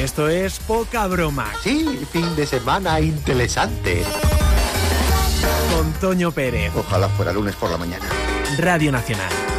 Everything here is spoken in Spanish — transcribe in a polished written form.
Esto es Poca Broma. Sí, fin de semana interesante. Con Toño Pérez. Ojalá fuera lunes por la mañana. Radio Nacional.